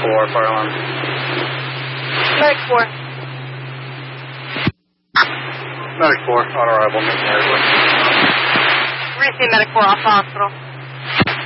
4, fire alarm. Medic 4. Medic 4, on arrival, making airway. Receive Medic 4 off the hospital.